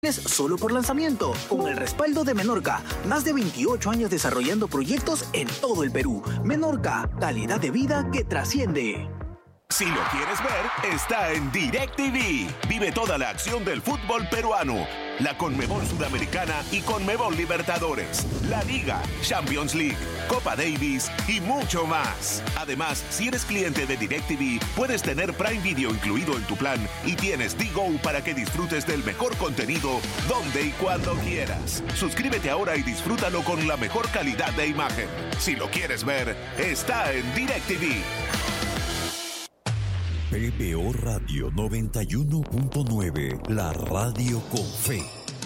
solo por lanzamiento, con el respaldo de Menorca. Más de 28 años desarrollando proyectos en todo el Perú. Menorca, calidad de vida que trasciende. Si lo quieres ver, está en DirecTV. Vive toda la acción del fútbol peruano, la Conmebol Sudamericana y Conmebol Libertadores, la Liga, Champions League, Copa Davis y mucho más. Además, si eres cliente de DirecTV, puedes tener Prime Video incluido en tu plan y tienes D-Go para que disfrutes del mejor contenido donde y cuando quieras. Suscríbete ahora y disfrútalo con la mejor calidad de imagen. Si lo quieres ver, está en DirecTV. PBO Radio 91.9, la radio con fe.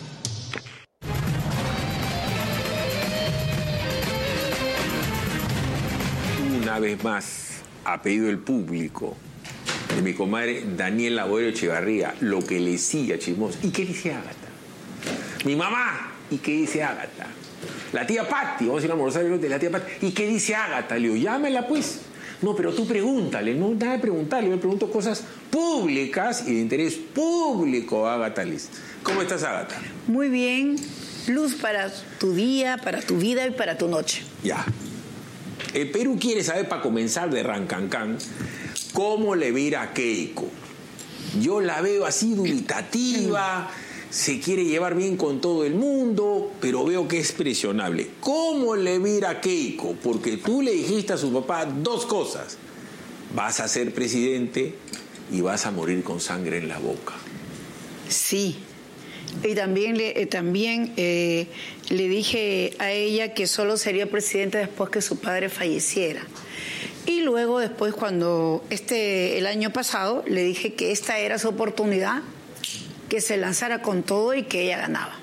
Una vez más, a pedido del público, de mi comadre Daniela Boero Echevarría, lo que le decía Chismoso. ¿Y qué dice Ágata? Mi mamá, ¿y qué dice Ágata? La tía Patti, vamos a ir a almorzar de la tía Patti. ¿Y qué dice Ágata? Le digo, llámela pues. No, pero tú pregúntale, no nada de preguntarle, yo le pregunto cosas públicas y de interés público, Ágata Liz. ¿Cómo estás, Ágata? Muy bien, luz para tu día, para tu vida y para tu noche. Ya. El Perú quiere saber, para comenzar de Rancancán, cómo le va a ir a Keiko. Yo la veo así dubitativa, se quiere llevar bien con todo el mundo, pero veo que es presionable. ¿Cómo le va a ir a Keiko? Porque tú le dijiste a su papá dos cosas. Vas a ser presidente y vas a morir con sangre en la boca. Sí. Y también le dije a ella que solo sería presidenta después que su padre falleciera. Y luego después, cuando el año pasado, le dije que esta era su oportunidad, que se lanzara con todo y que ella ganaba.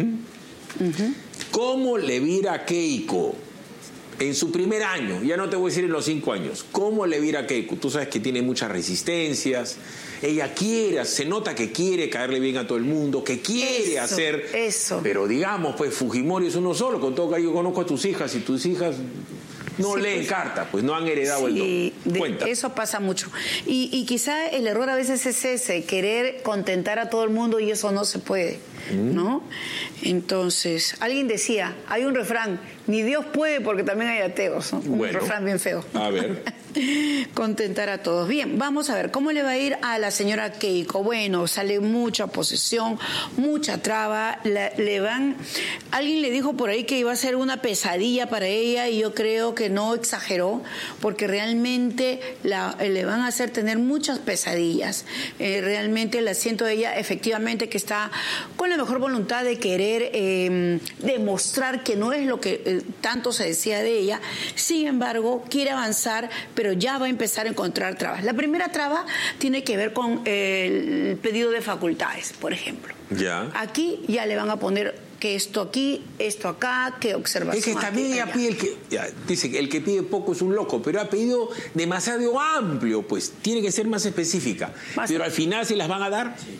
¿Cómo le va a ir a Keiko en su primer año? Ya no te voy a decir en los 5 años. ¿Cómo le va a ir a Keiko? Tú sabes que tiene muchas resistencias. Ella quiere, se nota que quiere caerle bien a todo el mundo, que quiere hacer... Eso. Pero digamos, pues Fujimori es uno solo. Con todo cariño, conozco a tus hijas y tus hijas... No leen cartas, pues no han heredado el don. Cuenta. Eso pasa mucho. Y quizá el error a veces es ese, querer contentar a todo el mundo, y eso no se puede, ¿no? Entonces, alguien decía, hay un refrán, ni Dios puede porque también hay ateos, ¿no? Un refrán bien feo. A ver. Contentar a todos. Bien, vamos a ver, ¿cómo le va a ir a la señora Keiko? Bueno, sale mucha oposición, mucha traba, alguien le dijo por ahí que iba a ser una pesadilla para ella, y yo creo que no exageró, porque realmente le van a hacer tener muchas pesadillas. Realmente la siento de ella, efectivamente, que está con la mejor voluntad de querer demostrar que no es lo que tanto se decía de ella. Sin embargo, quiere avanzar, pero ya va a empezar a encontrar trabas. La primera traba tiene que ver con el pedido de facultades, por ejemplo. Ya. Aquí ya le van a poner que esto aquí, esto acá, que observación. Es que también ella pide dice que el que pide poco es un loco, pero ha pedido demasiado amplio, pues tiene que ser más específica. Pero al final ¿se las van a dar? Sí.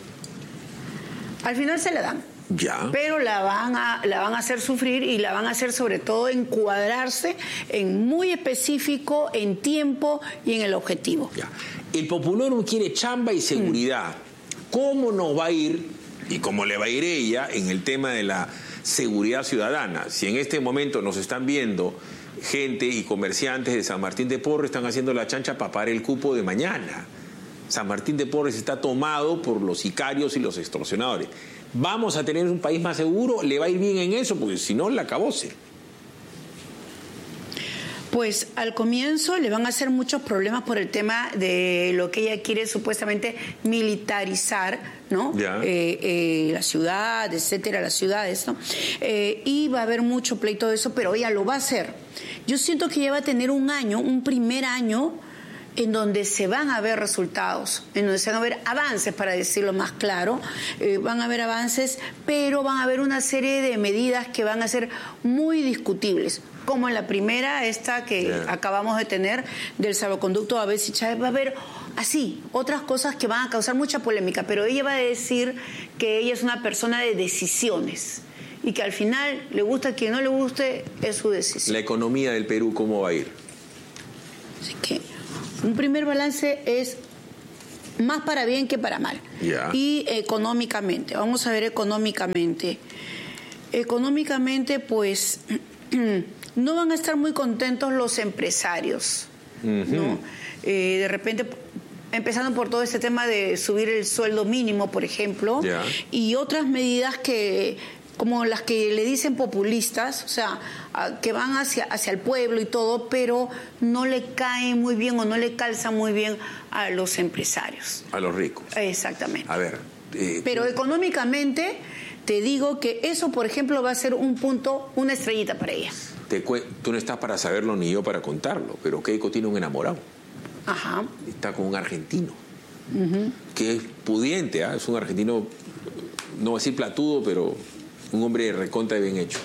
Al final se la dan. Ya. Pero la van a hacer sufrir, y la van a hacer sobre todo encuadrarse en muy específico, en tiempo y en el objetivo. Ya. El Populorum quiere chamba y seguridad. ¿Cómo nos va a ir y cómo le va a ir ella en el tema de la seguridad ciudadana? Si en este momento nos están viendo gente y comerciantes de San Martín de Porres, están haciendo la chancha para pagar el cupo de mañana. San Martín de Porres está tomado por los sicarios y los extorsionadores. ¿Vamos a tener un país más seguro? ¿Le va a ir bien en eso? Porque si no, la acabóse. Pues al comienzo le van a hacer muchos problemas por el tema de lo que ella quiere supuestamente militarizar, ¿no? La ciudad, etcétera, las ciudades, ¿no? Y va a haber mucho pleito de eso, pero ella lo va a hacer. Yo siento que ella va a tener un primer año, en donde se van a ver resultados, en donde se van a ver avances, para decirlo más claro, van a haber avances, pero van a haber una serie de medidas que van a ser muy discutibles, como en la primera, esta que acabamos de tener, del salvoconducto Babés y Chávez. Va a haber así otras cosas que van a causar mucha polémica, pero ella va a decir que ella es una persona de decisiones, y que al final, le gusta a quien no le guste, es su decisión. La economía del Perú, ¿cómo va a ir? Así que un primer balance es más para bien que para mal. Yeah. Y económicamente, vamos a ver económicamente. Económicamente, pues, no van a estar muy contentos los empresarios, ¿no? De repente, empezando por todo este tema de subir el sueldo mínimo, por ejemplo, y otras medidas como las que le dicen populistas, o sea, que van hacia el pueblo y todo, pero no le caen muy bien o no le calzan muy bien a los empresarios. A los ricos. Exactamente. A ver. Pero económicamente, te digo que eso, por ejemplo, va a ser un punto, una estrellita para ella. Tú no estás para saberlo ni yo para contarlo, pero Keiko tiene un enamorado. Ajá. Está con un argentino, que es pudiente, ¿eh? Es un argentino, no voy a decir platudo, pero un hombre recontra y bien hecho.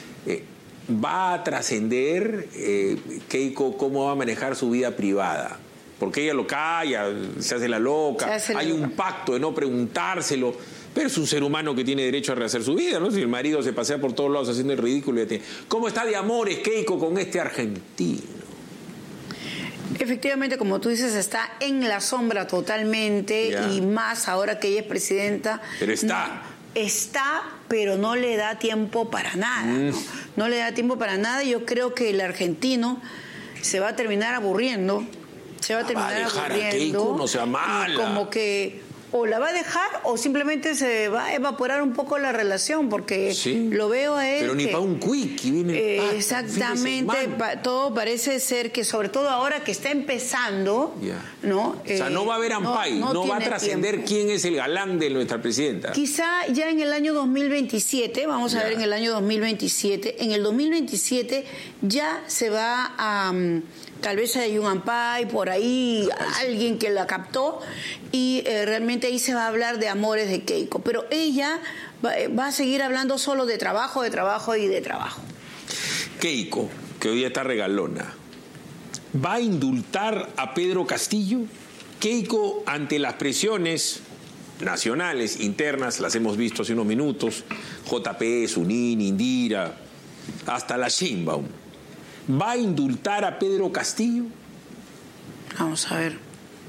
Va a trascender Keiko cómo va a manejar su vida privada, porque ella lo calla, se hace la loca, hay un pacto de no preguntárselo, pero es un ser humano que tiene derecho a rehacer su vida, ¿no? Si el marido se pasea por todos lados haciendo el ridículo, ¿cómo está de amores Keiko con este argentino? Efectivamente, como tú dices, está en la sombra totalmente, y más ahora que ella es presidenta. Pero está. Está, pero no le da tiempo para nada. No le da tiempo para nada. Yo creo que el argentino se va a terminar aburriendo. Va a dejar a Keiko, no sea mala. Como que o la va a dejar o simplemente se va a evaporar un poco la relación, porque lo veo a él. Pero ni para un quickie viene. Exactamente, todo parece ser que, sobre todo ahora que está empezando, ¿no? O sea, no va a haber ampay, no va a trascender quién es el galán de nuestra presidenta. Quizá ya en el año 2027, vamos a ver en el año 2027, en el 2027 ya se va a... tal vez hay un ampay por ahí, alguien que la captó, y realmente ahí se va a hablar de amores de Keiko. Pero ella va a seguir hablando solo de trabajo y de trabajo. Keiko, que hoy día está regalona, ¿va a indultar a Pedro Castillo? Keiko, ante las presiones nacionales, internas, las hemos visto hace unos minutos, JP, Sunín, Indira, hasta la Sheinbaum, ¿va a indultar a Pedro Castillo? Vamos a ver.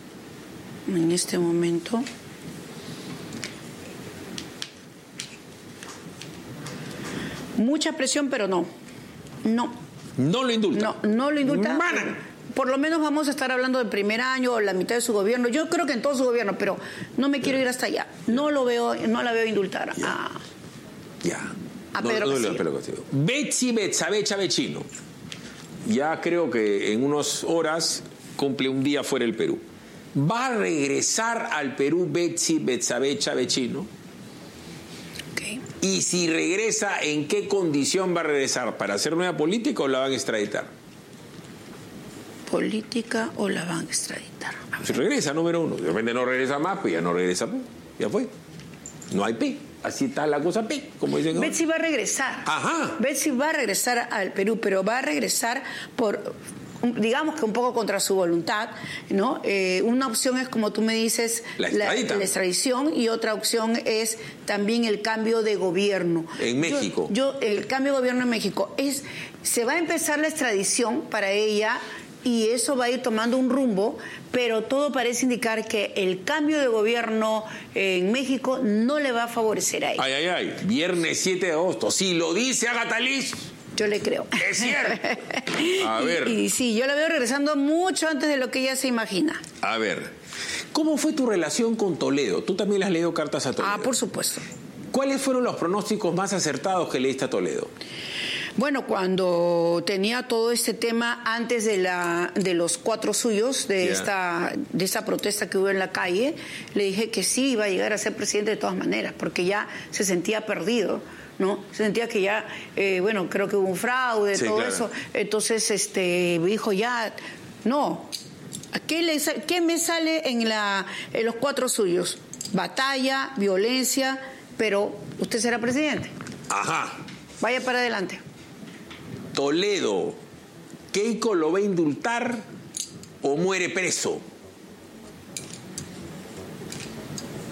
En este momento. Mucha presión, pero no. No. ¿No lo indulta? No lo indulta. Por lo menos vamos a estar hablando del primer año o la mitad de su gobierno. Yo creo que en todo su gobierno, pero no me quiero ir hasta allá. No la veo indultar a Pedro Castillo. Betsy Betsabe Chavechino. Ya creo que en unas horas cumple un día fuera del Perú. ¿Va a regresar al Perú Betsy Betsabe Chavechino? Okay. Y si regresa, ¿en qué condición va a regresar? ¿Para hacer nueva política o la van a extraditar? ¿Política o la van a extraditar? Si regresa, número uno. De repente no regresa más, pues ya no regresa, pues. Ya fue. No hay P. Así está la cosa P, como dicen. Betsy va a regresar. Ajá. Betsy va a regresar al Perú, pero va a regresar por, digamos que un poco contra su voluntad, ¿no? Una opción es, como tú me dices, la extradición, y otra opción es también el cambio de gobierno. En México. El cambio de gobierno en México. Se va a empezar la extradición para ella, y eso va a ir tomando un rumbo, pero todo parece indicar que el cambio de gobierno en México no le va a favorecer a ella. Viernes 7 de agosto. Si lo dice Agatha Liz, yo le creo. Es cierto. A ver. Y sí, yo la veo regresando mucho antes de lo que ella se imagina. A ver, ¿cómo fue tu relación con Toledo? Tú también le has leído cartas a Toledo. Por supuesto. ¿Cuáles fueron los pronósticos más acertados que leíste a Toledo? Bueno, cuando tenía todo este tema antes de los 4 suyos, de esta protesta que hubo en la calle, le dije que sí iba a llegar a ser presidente de todas maneras, porque ya se sentía perdido, ¿no? Se sentía que ya, creo que hubo un fraude, todo eso. Entonces, dijo ya, no. ¿Qué me sale en los 4 suyos? Batalla, violencia, pero usted será presidente. Ajá. Vaya para adelante. Toledo, ¿Keiko lo va a indultar o muere preso?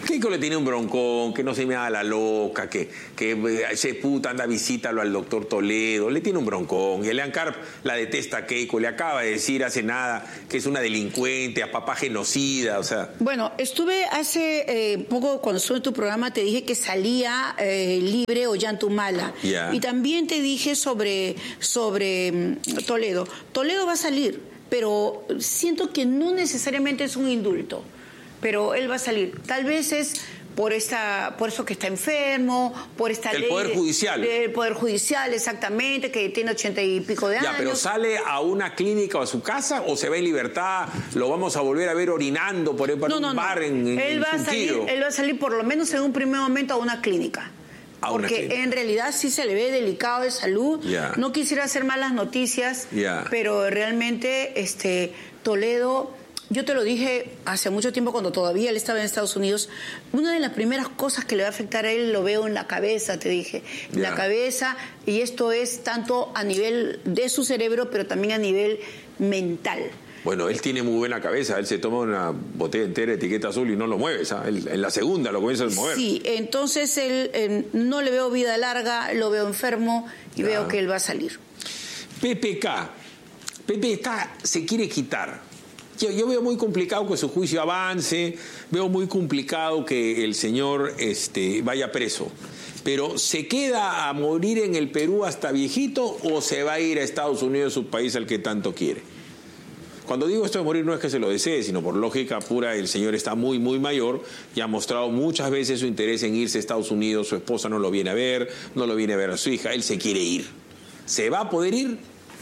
Keiko le tiene un broncón, que no se me haga la loca, que ese puta anda, visítalo al doctor Toledo, le tiene un broncón. Y Elian Carp la detesta a Keiko, le acaba de decir hace nada que es una delincuente, a papá genocida, o sea. Bueno, estuve hace poco, cuando estuve en tu programa, te dije que salía libre Ollantumala. Yeah. Y también te dije sobre Toledo. Toledo va a salir, pero siento que no necesariamente es un indulto. Pero él va a salir. Tal vez es por eso que está enfermo, por esta ley. El Poder Judicial. El Poder Judicial, exactamente, que tiene 80 y pico de años. Ya, pero ¿sale a una clínica o a su casa o se va en libertad? ¿Lo vamos a volver a ver orinando por un bar en él va a salir por lo menos en un primer momento a una clínica. Porque en realidad sí se le ve delicado de salud. Yeah. No quisiera hacer malas noticias, Yeah. pero realmente Toledo... Yo te lo dije hace mucho tiempo cuando todavía él estaba en Estados Unidos. Una de las primeras cosas que le va a afectar a él lo veo en la cabeza, te dije. En la cabeza, y esto es tanto a nivel de su cerebro, pero también a nivel mental. Bueno, él tiene muy buena cabeza. Él se toma una botella entera de etiqueta azul y no lo mueve. En la segunda lo comienza a mover. Sí, entonces él no le veo vida larga, lo veo enfermo y veo que él va a salir. PPK. Pepe se quiere quitar. Yo veo muy complicado que su juicio avance, veo muy complicado que el señor vaya preso. Pero ¿se queda a morir en el Perú hasta viejito o se va a ir a Estados Unidos, su país al que tanto quiere? Cuando digo esto de morir no es que se lo desee, sino por lógica pura, el señor está muy, muy mayor y ha mostrado muchas veces su interés en irse a Estados Unidos. Su esposa no lo viene a ver, no lo viene a ver a su hija, él se quiere ir. ¿Se va a poder ir?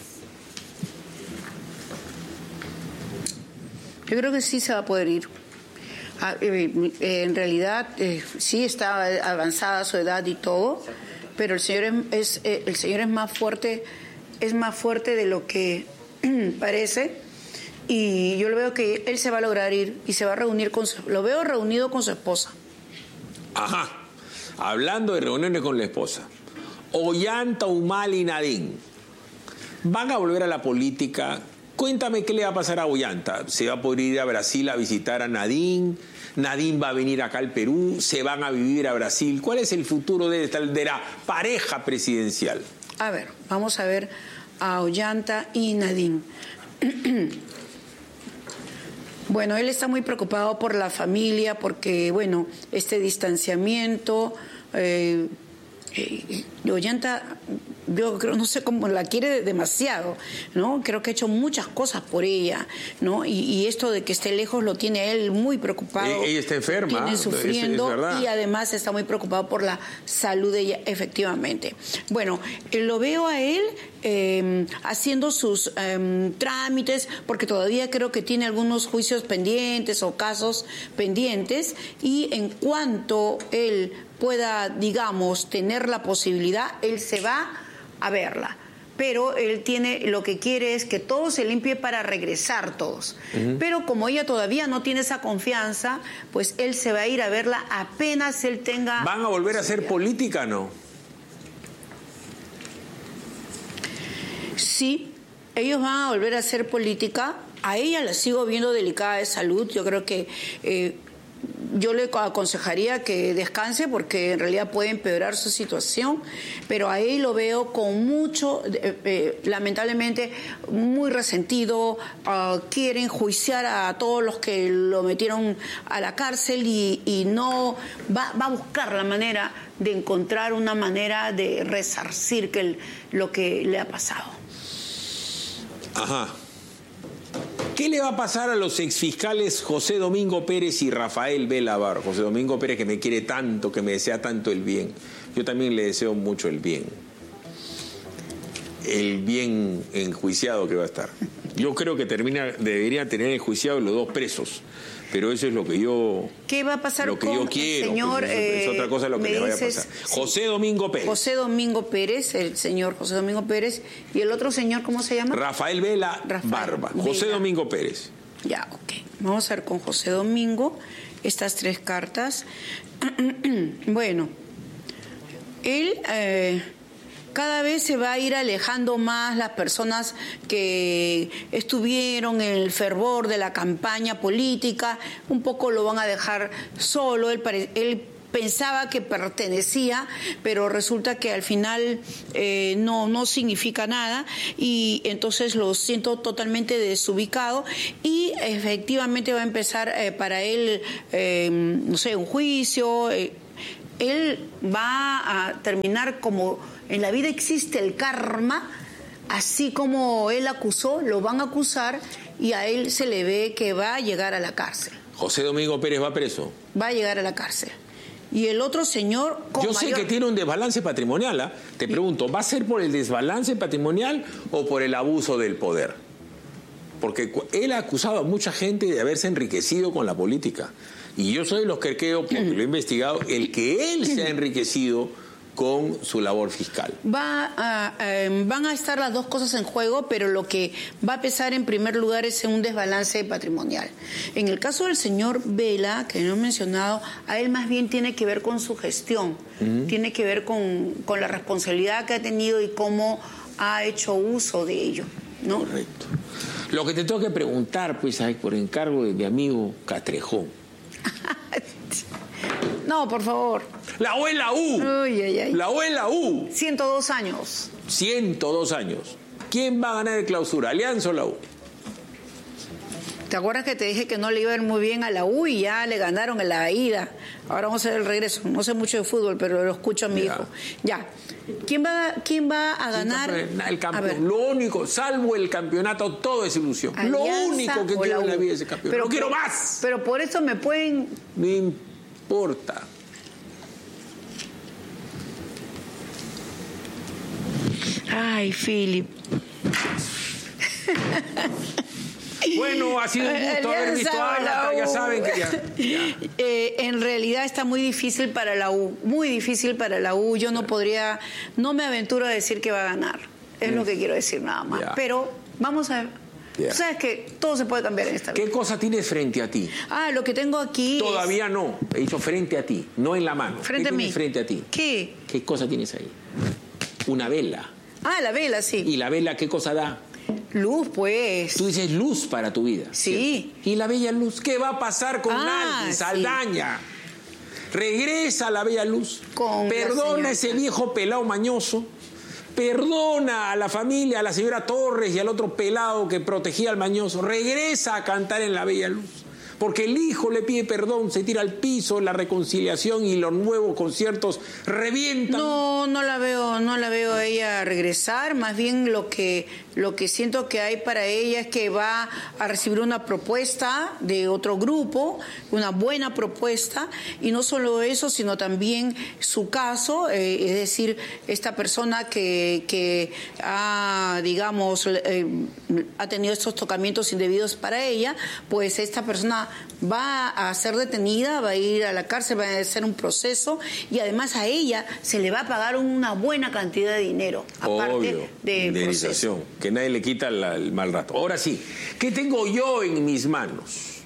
Yo creo que sí se va a poder ir. En realidad sí está avanzada su edad y todo, pero el señor es más fuerte de lo que parece, y yo lo veo que él se va a lograr ir y se va a reunir lo veo reunido con su esposa. Ajá. Hablando de reuniones con la esposa, Ollanta, Humala y Nadine van a volver a la política. Cuéntame qué le va a pasar a Ollanta. ¿Se va a poder ir a Brasil a visitar a Nadine? ¿Nadine va a venir acá al Perú? ¿Se van a vivir a Brasil? ¿Cuál es el futuro de la pareja presidencial? A ver, vamos a ver a Ollanta y Nadine. Bueno, él está muy preocupado por la familia porque, bueno, este distanciamiento... Ollanta, yo creo, no sé cómo la quiere demasiado, ¿no? Creo que ha hecho muchas cosas por ella, ¿no? Y esto de que esté lejos lo tiene a él muy preocupado. Ella está enferma. Tiene sufriendo, es verdad. Y además está muy preocupado por la salud de ella, efectivamente. Bueno, lo veo a él haciendo sus trámites, porque todavía creo que tiene algunos juicios pendientes o casos pendientes, y en cuanto él pueda, digamos, tener la posibilidad, él se va a verla. Pero él lo que quiere es que todo se limpie para regresar todos. Pero como ella todavía no tiene esa confianza, pues él se va a ir a verla apenas él tenga... ¿Van a volver a hacer política, no? Sí, ellos van a volver a hacer política. A ella la sigo viendo delicada de salud. Yo creo que... yo le aconsejaría que descanse porque en realidad puede empeorar su situación, pero a él lo veo con mucho, lamentablemente, muy resentido. Quiere enjuiciar a todos los que lo metieron a la cárcel y no va a buscar la manera de encontrar una manera de resarcir lo que le ha pasado. Ajá. ¿Qué le va a pasar a los exfiscales José Domingo Pérez y Rafael Velavar? José Domingo Pérez, que me quiere tanto, que me desea tanto el bien. Yo también le deseo mucho el bien. El bien enjuiciado que va a estar. Yo creo que deberían tener enjuiciados los dos presos. Pero eso es lo que yo... ¿Qué va a pasar lo que con yo quiero, el señor? Es otra cosa lo que le vaya a pasar. José Domingo Pérez. José Domingo Pérez, el señor José Domingo Pérez. ¿Y el otro señor cómo se llama? Rafael Vela Barba. José Domingo Pérez. Ya, ok. Vamos a ver con José Domingo estas tres cartas. Bueno, él cada vez se va a ir alejando más las personas que estuvieron en el fervor de la campaña política, un poco lo van a dejar solo. Él pensaba que pertenecía, pero resulta que al final no significa nada, y entonces lo siento totalmente desubicado, y efectivamente va a empezar para él, no sé, un juicio. Él va a terminar como en la vida existe el karma, así como él acusó, lo van a acusar, y a él se le ve que va a llegar a la cárcel. José Domingo Pérez va preso. Va a llegar a la cárcel. Y el otro señor... Yo sé que tiene un desbalance patrimonial, ¿eh? Te pregunto, ¿va a ser por el desbalance patrimonial o por el abuso del poder? Porque él ha acusado a mucha gente de haberse enriquecido con la política. Y yo soy de los que creo, porque lo he investigado, el que él se ha enriquecido con su labor fiscal. Van a estar las dos cosas en juego, pero lo que va a pesar en primer lugar es un desbalance patrimonial. En el caso del señor Vela, que no he mencionado, a él más bien tiene que ver con su gestión, tiene que ver con la responsabilidad que ha tenido y cómo ha hecho uso de ello, ¿no? Correcto. Lo que te tengo que preguntar, pues, por encargo de mi amigo Castrejón. No, por favor. La U es la U. Uy, ay, ay. La U es la U. 102 años. 102 años. ¿Quién va a ganar el clausura? ¿Alianza o la U? ¿Te acuerdas que te dije que no le iba a ir muy bien a la U y ya le ganaron en la ida? Ahora vamos a ver el regreso. No sé mucho de fútbol, pero lo escucho a mi hijo. Ya. ¿Quién va a ganar? El campeón. Lo único, salvo el campeonato, todo es ilusión. Lo único que quiero en la vida es el campeón. No quiero más. Pero por eso me pueden... No importa. Ay, Philip. Bueno, ha sido un gusto haber visto a Ágata, ya saben que ya. En realidad está muy difícil para la U, muy difícil para la U. Yo no me aventuro a decir que va a ganar. Es lo que quiero decir nada más. Pero vamos a ver. Tú sabes que todo se puede cambiar en esta vida. ¿Qué cosa tienes frente a ti? Lo que tengo aquí Todavía no. He dicho frente a ti, no en la mano. Frente a mí. Frente a ti. ¿Qué? ¿Qué cosa tienes ahí? Una vela. La vela, sí. ¿Y la vela qué cosa da? Luz, pues. Tú dices luz para tu vida. Sí. ¿Cierto? ¿Y la bella luz? ¿Qué va a pasar con alguien? Saldaña. Regresa a la bella luz. Perdona a ese viejo pelado mañoso. Perdona a la familia, a la señora Torres y al otro pelado que protegía al mañoso. Regresa a cantar en la bella luz. Porque el hijo le pide perdón, se tira al piso, la reconciliación y los nuevos conciertos revientan. No la veo a ella regresar. Más bien lo que siento que hay para ella es que va a recibir una propuesta de otro grupo, una buena propuesta, y no solo eso, sino también su caso, es decir, esta persona que ha, digamos, ha tenido estos tocamientos indebidos para ella, pues esta persona va a ser detenida, va a ir a la cárcel, va a hacer un proceso, y además a ella se le va a pagar una buena cantidad de dinero, aparte de indemnización, que nadie le quita el mal rato. Ahora sí, ¿qué tengo yo en mis manos?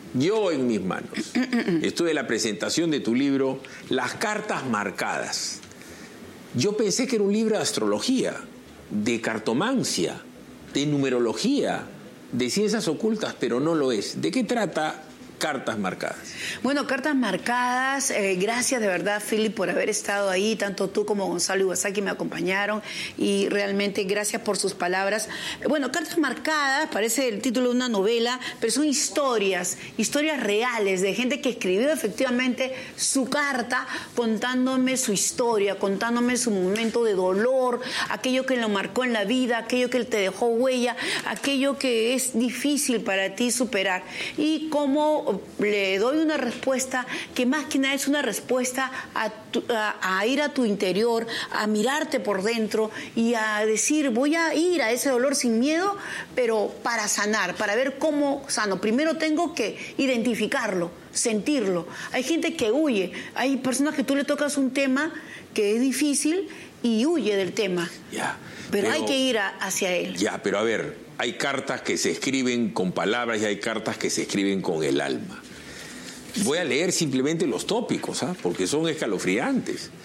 Esto de la presentación de tu libro, Las cartas marcadas. Yo pensé que era un libro de astrología, de cartomancia, de numerología, de ciencias ocultas, pero no lo es. ¿De qué trata Cartas Marcadas? Bueno, Cartas Marcadas, gracias de verdad, Philip, por haber estado ahí. Tanto tú como Gonzalo Iwasaki me acompañaron, y realmente gracias por sus palabras. Bueno, Cartas Marcadas parece el título de una novela, pero son historias reales de gente que escribió efectivamente su carta, contándome su historia, contándome su momento de dolor, aquello que lo marcó en la vida, aquello que te dejó huella, aquello que es difícil para ti superar, y cómo le doy una respuesta que más que nada es una respuesta a ir a tu interior, a mirarte por dentro y a decir, voy a ir a ese dolor sin miedo, pero para sanar, para ver cómo sano. Primero tengo que identificarlo, sentirlo. Hay gente que huye, hay personas que tú le tocas un tema que es difícil y huye del tema. Pero hay que ir hacia él. Pero a ver, hay cartas que se escriben con palabras y hay cartas que se escriben con el alma. Voy a leer simplemente los tópicos, porque son escalofriantes.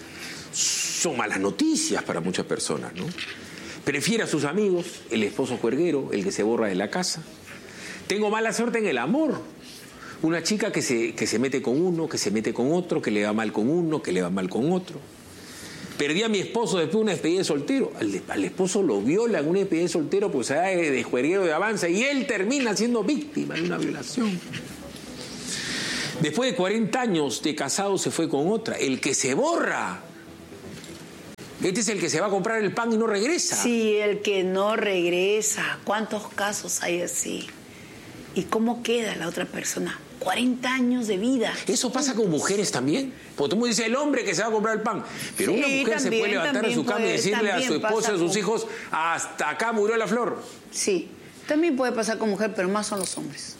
son malas noticias para muchas personas, ¿no? Prefiere a sus amigos, el esposo juerguero, el que se borra de la casa. Tengo mala suerte en el amor. Una chica que se mete con uno, que se mete con otro, que le va mal con uno, que le va mal con otro. Perdí a mi esposo después de una despedida de soltero. Al esposo lo viola en una despedida de soltero pues se da de juerguero de avanza y él termina siendo víctima de una violación. Después de 40 años de casado se fue con otra. El que se borra. Este es el que se va a comprar el pan y no regresa. Sí, el que no regresa. ¿Cuántos casos hay así? ¿Y cómo queda la otra persona? 40 años de vida. ¿Eso pasa con mujeres también? Porque tú me dices el hombre que se va a comprar el pan. Pero sí, una mujer también, se puede levantar de su cama y decirle a su esposa, a sus hijos, hasta acá murió la flor. Sí, también puede pasar con mujer, pero más son los hombres.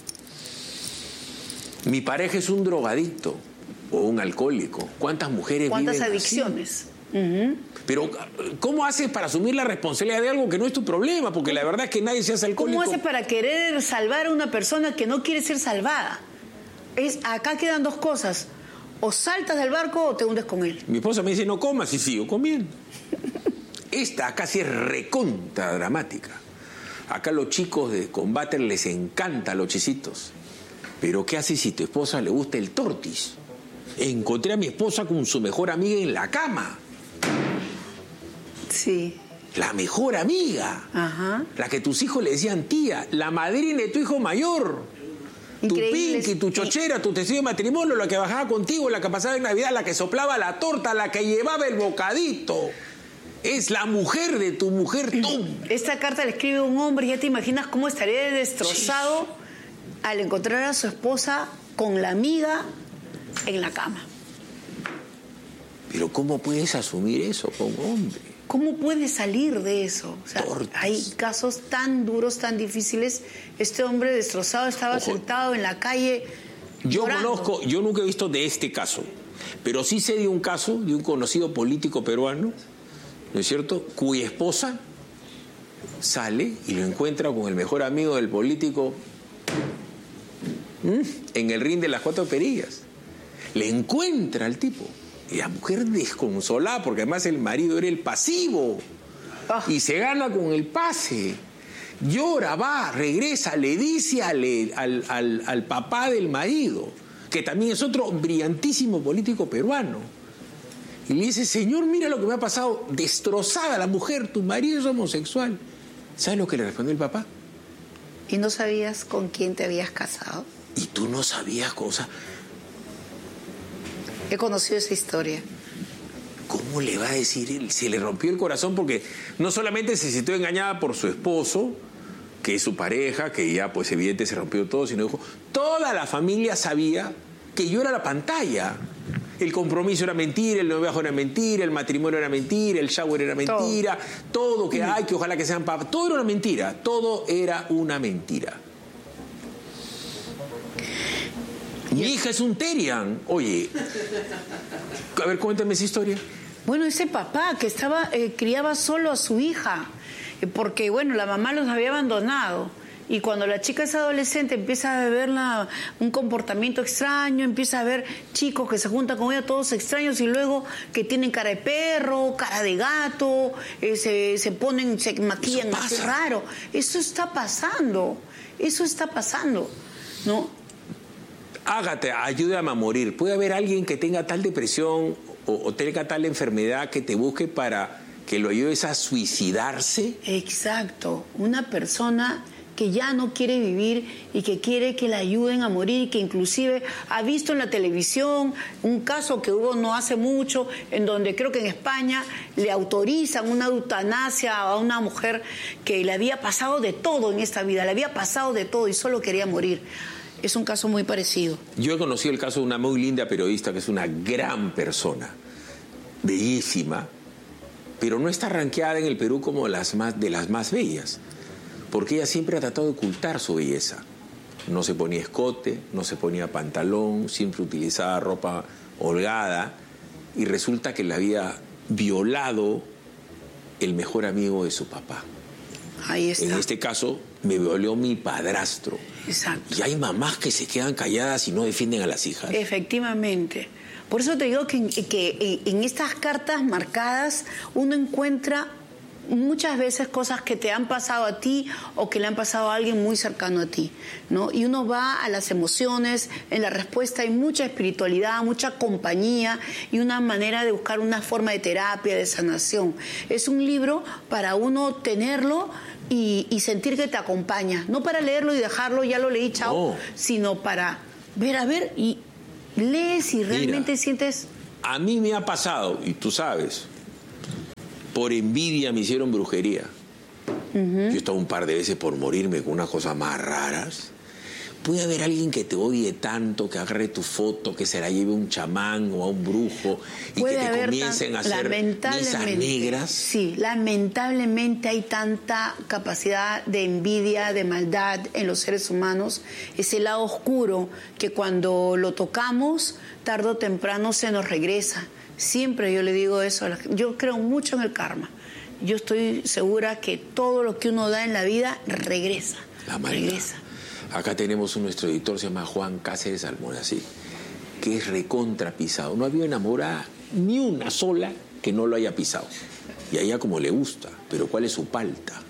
Mi pareja es un drogadicto o un alcohólico. ¿Cuántas mujeres viven así? ¿Cuántas adicciones? Pero ¿cómo haces para asumir la responsabilidad de algo que no es tu problema? Porque la verdad es que nadie se hace alcohólico. ¿Cómo haces para querer salvar a una persona que no quiere ser salvada? Acá quedan dos cosas. O saltas del barco o te hundes con él. Mi esposa me dice no comas y sigo comiendo. Esta acá sí es recontra dramática. Acá los chicos de Combater les encanta los chisitos. Pero ¿qué haces si a tu esposa le gusta el tortis? Encontré a mi esposa con su mejor amiga en la cama. Sí. La mejor amiga. Ajá. La que tus hijos le decían tía. La madrina de tu hijo mayor. Increíble. Tu pinky, tu chochera, tu testigo de matrimonio, la que bajaba contigo, la que pasaba en Navidad, la que soplaba la torta, la que llevaba el bocadito. Es la mujer de tu mujer tú. Esta carta la escribe un hombre, ya te imaginas cómo estaría destrozado al encontrar a su esposa con la amiga en la cama. Pero ¿cómo puedes asumir eso como hombre? ¿Cómo puedes salir de eso? O sea, hay casos tan duros, tan difíciles. Este hombre destrozado estaba sentado en la calle llorando. Yo nunca he visto de este caso, pero sí sé de un caso de un conocido político peruano, ¿no es cierto?, cuya esposa sale y lo encuentra con el mejor amigo del político en el ring de las 4 perillas. Le encuentra al tipo. Y la mujer desconsolada, porque además el marido era el pasivo. Y se gana con el pase. Llora, va, regresa, le dice al papá del marido, que también es otro brillantísimo político peruano. Y le dice, señor, mira lo que me ha pasado. Destrozada la mujer, tu marido es homosexual. ¿Sabes lo que le respondió el papá? ¿Y no sabías con quién te habías casado? Y tú no sabías cosas. He conocido esa historia. ¿Cómo le va a decir? Se le rompió el corazón porque no solamente se sintió engañada por su esposo, que es su pareja, que ya pues evidente se rompió todo, sino dijo, toda la familia sabía que yo era la pantalla. El compromiso era mentira, el noviazgo era mentira, el matrimonio era mentira, el shower era mentira, todo que hay, que ojalá que sean papás, todo era una mentira, todo era una mentira. Mi hija es un Terian. Oye, a ver, cuéntame esa historia. Bueno, ese papá que criaba solo a su hija, porque, bueno, la mamá los había abandonado. Y cuando la chica es adolescente empieza a ver un comportamiento extraño, empieza a ver chicos que se juntan con ella, todos extraños, y luego que tienen cara de perro, cara de gato, se maquillan así raro. Eso está pasando, ¿no? Hágate, ayúdame a morir. Puede haber alguien que tenga tal depresión o tenga tal enfermedad que te busque para que lo ayudes a suicidarse. Exacto, una persona que ya no quiere vivir y que quiere que la ayuden a morir, y que inclusive ha visto en la televisión un caso que hubo no hace mucho, en donde creo que en España le autorizan una eutanasia a una mujer que le había pasado de todo en esta vida, le había pasado de todo y solo quería morir. Es un caso muy parecido. Yo he conocido el caso de una muy linda periodista que es una gran persona, bellísima, pero no está rankeada en el Perú como de las más bellas, porque ella siempre ha tratado de ocultar su belleza. No se ponía escote, no se ponía pantalón, siempre utilizaba ropa holgada, y resulta que le había violado el mejor amigo de su papá. Ahí está. En este caso, me violó mi padrastro. Exacto. Y hay mamás que se quedan calladas y no defienden a las hijas. Efectivamente. Por eso te digo que en estas cartas marcadas uno encuentra muchas veces cosas que te han pasado a ti o que le han pasado a alguien muy cercano a ti, ¿no? Y uno va a las emociones, en la respuesta hay mucha espiritualidad, mucha compañía y una manera de buscar una forma de terapia, de sanación. Es un libro para uno tenerlo y sentir que te acompaña, no para leerlo y dejarlo, ya lo leí, chao, sino para ver, y lees y realmente sientes... A mí me ha pasado, y tú sabes, por envidia me hicieron brujería. Yo he estado un par de veces por morirme con unas cosas más raras. Puede haber alguien que te odie tanto, que agarre tu foto, que se la lleve un chamán o a un brujo y que te comiencen a hacer mesas negras. Sí, lamentablemente hay tanta capacidad de envidia, de maldad en los seres humanos. Ese lado oscuro que cuando lo tocamos, tarde o temprano se nos regresa. Siempre yo le digo eso, yo creo mucho en el karma. Yo estoy segura que todo lo que uno da en la vida regresa. Regresa. Acá tenemos nuestro editor, se llama Juan Cáceres Almonacid, que es recontra pisado. No había enamorada ni una sola que no lo haya pisado. Y a ella como le gusta, pero ¿cuál es su palta?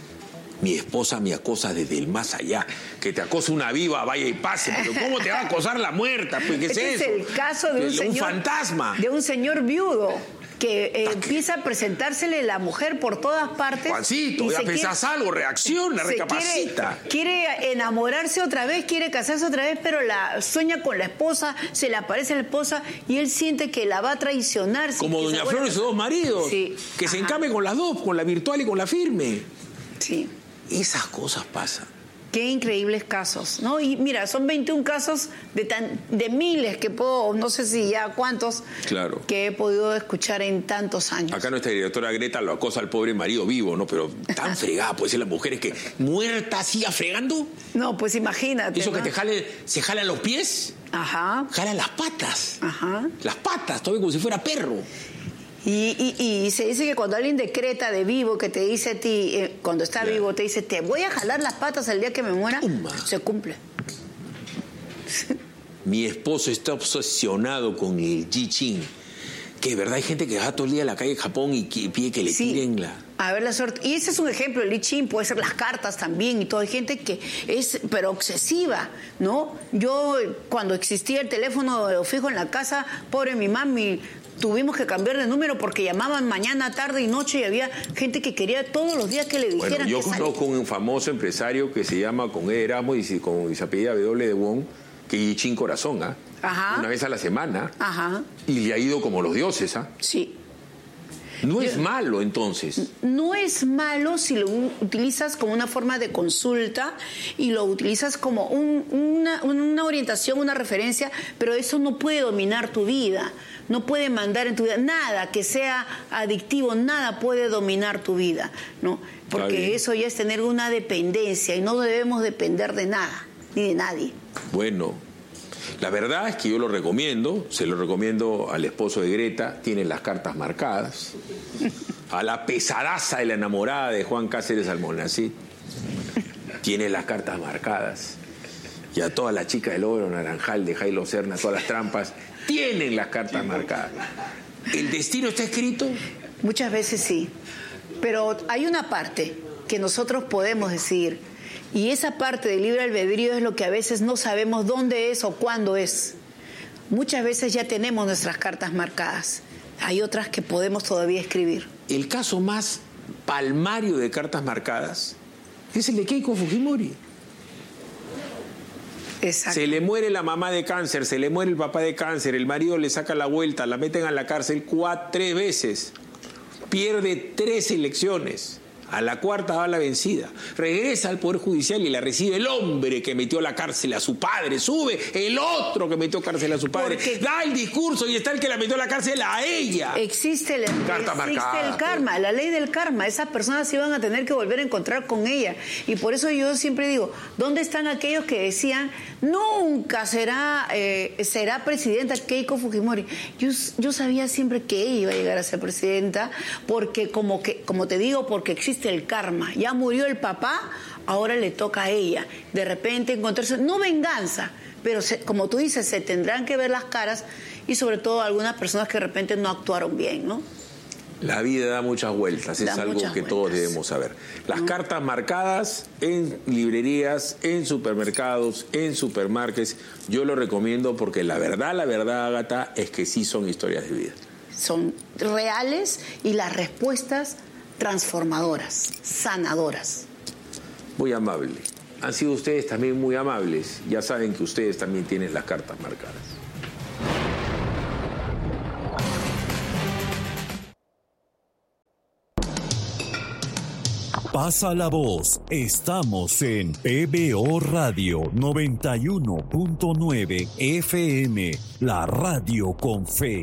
Mi esposa me acosa desde el más allá. Que te acose una viva, vaya y pase. Pero ¿cómo te va a acosar la muerta? Pues, ¿qué es eso? Es el caso de un fantasma. De un señor viudo que empieza a presentársele la mujer por todas partes. Juancito, ya pensás algo, reacciona, recapacita. Quiere enamorarse otra vez, quiere casarse otra vez, pero sueña con la esposa, se le aparece la esposa y él siente que la va a traicionar. Como Doña Flor y sus dos maridos. Sí. Que se encame con las dos, con la virtual y con la firme. Sí. Esas cosas pasan. Qué increíbles casos, ¿no? Y mira, son 21 casos de miles que puedo, no sé si ya cuántos, claro, que he podido escuchar en tantos años. Acá nuestra directora Greta lo acosa al pobre marido vivo, ¿no? Pero tan fregada puede ser la mujer, es que muerta siga fregando. No, pues imagínate. Eso, ¿no? Que se jalan los pies. Ajá. Jalan las patas. Ajá. Las patas, todavía como si fuera perro. Y se dice que cuando alguien decreta de vivo, que te dice a ti, cuando está vivo, te dice, te voy a jalar las patas el día que me muera, se cumple. Mi esposo está obsesionado con el I Ching. Que de verdad hay gente que va todo el día a la calle de Japón y pide que le tiren la... A ver la suerte. Y ese es un ejemplo, el I Ching, puede ser las cartas también y todo. Hay gente que es, pero obsesiva, ¿no? Yo, cuando existía el teléfono fijo en la casa, pobre mi mami, tuvimos que cambiar de número porque llamaban mañana, tarde y noche y había gente que quería todos los días que le dijeran. Bueno, yo conozco un famoso empresario que se llama con E. Erasmo y se apellida W. de Wong, que I Ching corazón, ¿ah? Ajá. Una vez a la semana. Ajá. Y le ha ido como los dioses, ¿ah? Sí. No es malo, entonces. No es malo si lo utilizas como una forma de consulta y lo utilizas como una orientación, una referencia, pero eso no puede dominar tu vida, no puede mandar en tu vida. Nada que sea adictivo, nada puede dominar tu vida, ¿no? Porque eso ya es tener una dependencia y no debemos depender de nada, ni de nadie. Bueno, la verdad es que yo lo recomiendo, se lo recomiendo al esposo de Greta, tiene las cartas marcadas, a la pesadaza de la enamorada de Juan Cáceres Almonacid, tiene las cartas marcadas, y a toda la chica del Oro Naranjal de Jailo Serna, todas las trampas, tienen las cartas marcadas. ¿El destino está escrito? Muchas veces sí, pero hay una parte que nosotros podemos decidir. Y esa parte del libre albedrío es lo que a veces no sabemos dónde es o cuándo es. Muchas veces ya tenemos nuestras cartas marcadas. Hay otras que podemos todavía escribir. El caso más palmario de cartas marcadas es el de Keiko Fujimori. Exacto. Se le muere la mamá de cáncer, se le muere el papá de cáncer, el marido le saca la vuelta, la meten a la cárcel 3 veces. Pierde 3 elecciones. A la cuarta va la vencida. Regresa al Poder Judicial y la recibe el hombre que metió a la cárcel a su padre. Sube el otro que metió a cárcel a su padre. Da el discurso y está el que la metió a la cárcel a ella. Existe el karma, la ley del karma. Esas personas se iban a tener que volver a encontrar con ella. Y por eso yo siempre digo, ¿dónde están aquellos que decían nunca será presidenta Keiko Fujimori? Yo sabía siempre que ella iba a llegar a ser presidenta porque como te digo, porque existe el karma. Ya murió el papá, ahora le toca a ella. De repente encontrarse, no venganza, pero como tú dices, se tendrán que ver las caras y sobre todo algunas personas que de repente no actuaron bien, ¿no? La vida da muchas vueltas, es algo que todos debemos saber. Las cartas marcadas en librerías, en supermercados, en supermarkets, yo lo recomiendo porque la verdad, Ágata, es que sí son historias de vida. Son reales y las respuestas transformadoras, sanadoras. Muy amable. Han sido ustedes también muy amables. Ya saben que ustedes también tienen las cartas marcadas. Pasa la voz. Estamos en PBO Radio 91.9 FM, la radio con fe.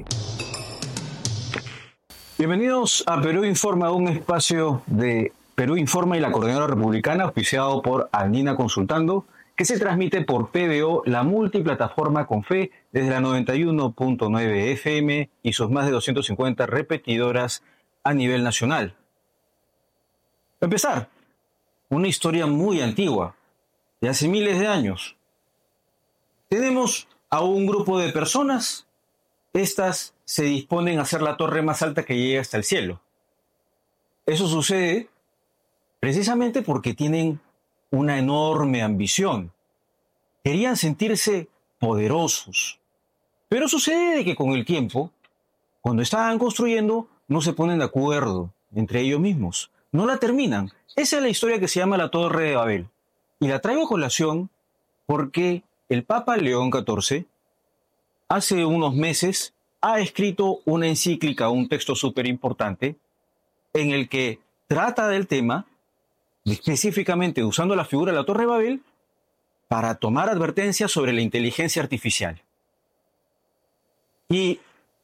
Bienvenidos a Perú Informa, un espacio de Perú Informa y la Coordinadora Republicana, auspiciado por Andina Consultando, que se transmite por PBO, la multiplataforma con fe, desde la 91.9 FM y sus más de 250 repetidoras a nivel nacional. Para empezar, una historia muy antigua, de hace miles de años. Tenemos a un grupo de personas, estas se disponen a hacer la torre más alta que llega hasta el cielo. Eso sucede precisamente porque tienen una enorme ambición. Querían sentirse poderosos. Pero sucede que con el tiempo, cuando estaban construyendo, no se ponen de acuerdo entre ellos mismos. No la terminan. Esa es la historia que se llama la Torre de Babel. Y la traigo a colación porque el Papa León XIV hace unos meses ha escrito una encíclica, un texto súper importante, en el que trata del tema, específicamente usando la figura de la Torre de Babel, para tomar advertencias sobre la inteligencia artificial. Y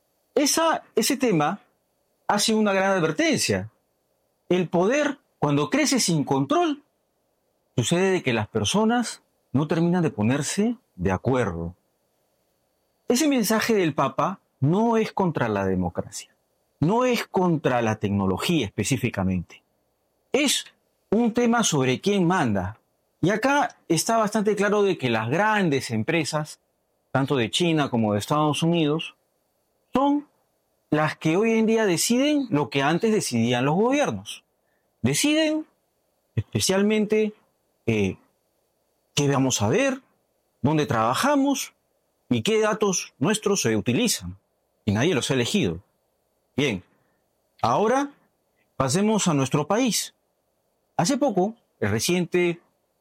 ese tema hace una gran advertencia. El poder, cuando crece sin control, sucede de que las personas no terminan de ponerse de acuerdo. Ese mensaje del Papa no es contra la democracia, no es contra la tecnología específicamente. Es un tema sobre quién manda. Y acá está bastante claro de que las grandes empresas, tanto de China como de Estados Unidos, son las que hoy en día deciden lo que antes decidían los gobiernos. Deciden especialmente qué vamos a ver, dónde trabajamos y qué datos nuestros se utilizan. Y nadie los ha elegido. Bien, ahora pasemos a nuestro país. Hace poco, el reciente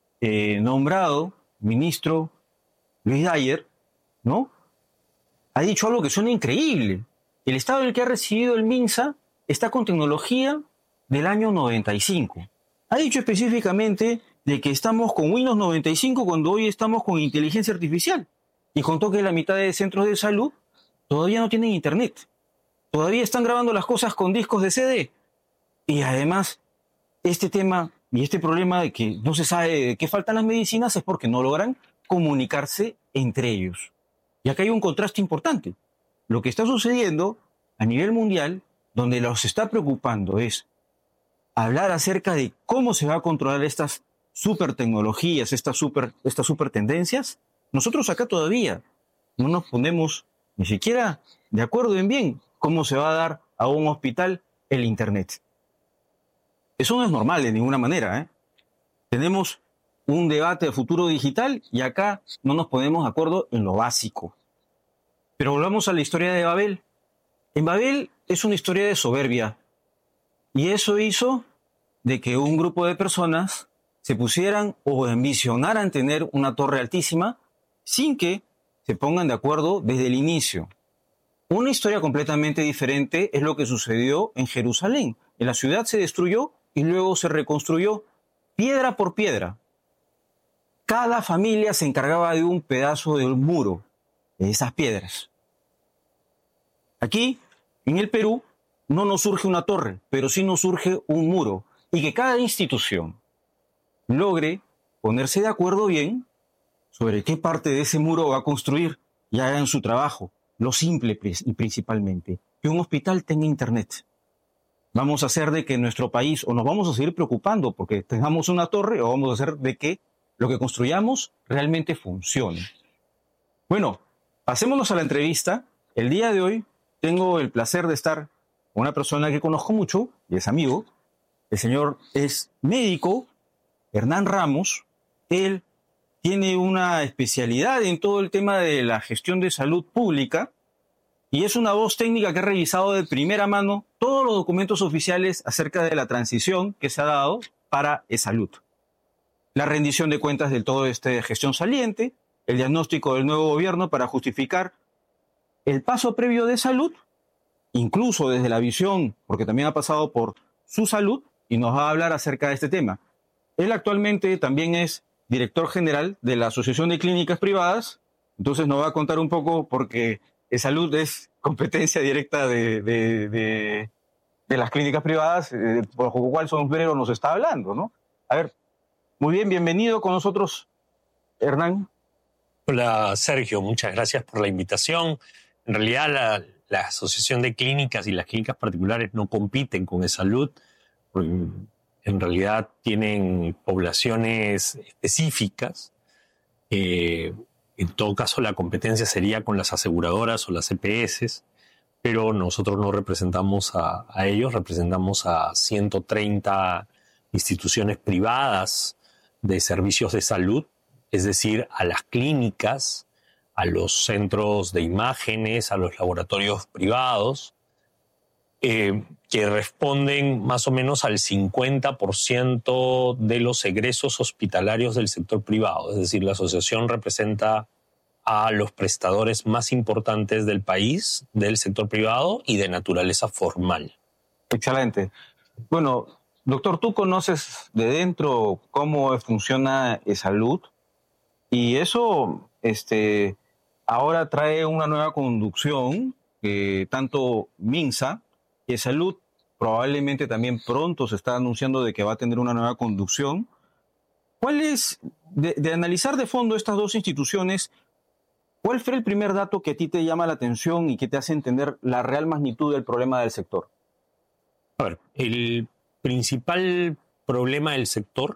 nombrado ministro Luis Dyer, ¿no?, ha dicho algo que suena increíble. El estado en el que ha recibido el MINSA está con tecnología del año 95. Ha dicho específicamente de que estamos con Windows 95 cuando hoy estamos con inteligencia artificial. Y contó que la mitad de centros de salud todavía no tienen internet. Todavía están grabando las cosas con discos de CD. Y además, este tema y este problema de que no se sabe de qué faltan las medicinas es porque no logran comunicarse entre ellos. Y acá hay un contraste importante. Lo que está sucediendo a nivel mundial, donde los está preocupando es hablar acerca de cómo se va a controlar estas super tecnologías, estas super tendencias. Nosotros acá todavía no nos ponemos ni siquiera de acuerdo en bien cómo se va a dar a un hospital el internet. Eso no es normal de ninguna manera, ¿eh? Tenemos un debate de futuro digital y acá no nos ponemos de acuerdo en lo básico. Pero volvamos a la historia de Babel. En Babel es una historia de soberbia. Y eso hizo de que un grupo de personas se pusieran o ambicionaran tener una torre altísima sin que se pongan de acuerdo desde el inicio. Una historia completamente diferente es lo que sucedió en Jerusalén. En la ciudad se destruyó y luego se reconstruyó piedra por piedra. Cada familia se encargaba de un pedazo del muro de esas piedras. Aquí, en el Perú, no nos surge una torre, pero sí nos surge un muro. Y que cada institución logre ponerse de acuerdo bien sobre qué parte de ese muro va a construir y hagan su trabajo. Lo simple y principalmente, que un hospital tenga internet. Vamos a hacer de que nuestro país, o nos vamos a seguir preocupando porque tengamos una torre, o vamos a hacer de que lo que construyamos realmente funcione. Bueno, pasémonos a la entrevista el día de hoy tengo el placer de estar con una persona que conozco mucho y es amigo. El señor es médico, Hernán Ramos. Él tiene una especialidad en todo el tema de la gestión de salud pública y es una voz técnica que ha revisado de primera mano todos los documentos oficiales acerca de la transición que se ha dado para e-salud. La rendición de cuentas de toda esta gestión saliente, el diagnóstico del nuevo gobierno para justificar el paso previo de salud, incluso desde la visión, porque también ha pasado por su salud, y nos va a hablar acerca de este tema. Él actualmente también es director general de la Asociación de Clínicas Privadas, entonces nos va a contar un poco porque salud es competencia directa de las clínicas privadas, por lo cual Sombrero nos está hablando, ¿no? A ver, muy bien, bienvenido con nosotros, Hernán. Hola, Sergio, muchas gracias por la invitación. En realidad, la Asociación de Clínicas y las clínicas particulares no compiten con e-salud, porque en realidad tienen poblaciones específicas. En todo caso, la competencia sería con las aseguradoras o las EPS, pero nosotros no representamos a ellos, representamos a 130 instituciones privadas de servicios de salud, es decir, a las clínicas, a los centros de imágenes, a los laboratorios privados, que responden más o menos al 50% de los egresos hospitalarios del sector privado. Es decir, la asociación representa a los prestadores más importantes del país, del sector privado y de naturaleza formal. Excelente. Bueno, doctor, tú conoces de dentro cómo funciona e-salud y eso ahora trae una nueva conducción, tanto MINSA, e-salud probablemente también pronto se está anunciando de que va a tener una nueva conducción. ¿Cuál es, de analizar de fondo estas dos instituciones, cuál fue el primer dato que a ti te llama la atención y que te hace entender la real magnitud del problema del sector? A ver, el principal problema del sector,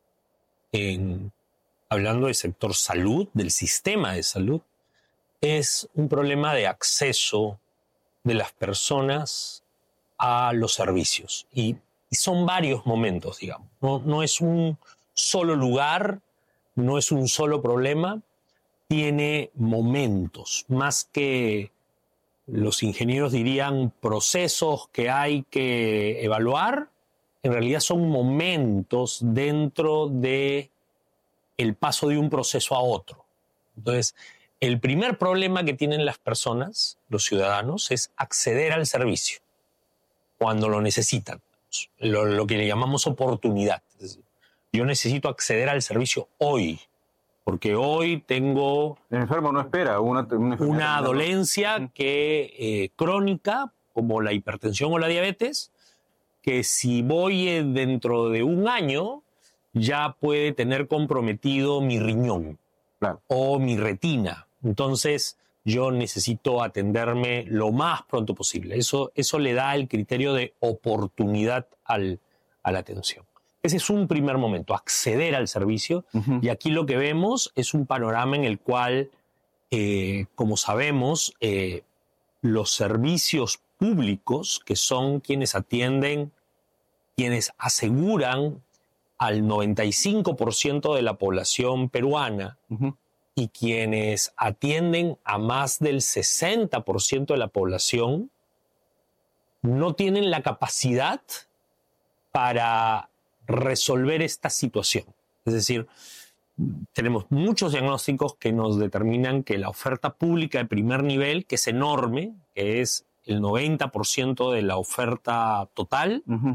hablando del sector salud, del sistema de salud, es un problema de acceso de las personas a los servicios. Y son varios momentos, digamos. No es un solo lugar, no es un solo problema, tiene momentos, más que los ingenieros dirían procesos que hay que evaluar, en realidad son momentos dentro de el paso de un proceso a otro. Entonces, el primer problema que tienen las personas, los ciudadanos, es acceder al servicio cuando lo necesitan, lo que le llamamos oportunidad. Es decir, yo necesito acceder al servicio hoy, porque hoy tengo... El enfermo no espera una dolencia crónica, como la hipertensión o la diabetes, que si voy dentro de un año ya puede tener comprometido mi riñón, claro, o mi retina. Entonces yo necesito atenderme lo más pronto posible. Eso le da el criterio de oportunidad a la atención. Ese es un primer momento, acceder al servicio. Uh-huh. Y aquí lo que vemos es un panorama en el cual, como sabemos, los servicios públicos, que son quienes atienden, quienes aseguran al 95% de la población peruana, uh-huh, y quienes atienden a más del 60% de la población, no tienen la capacidad para resolver esta situación. Es decir, tenemos muchos diagnósticos que nos determinan que la oferta pública de primer nivel, que es enorme, que es el 90% de la oferta total, uh-huh,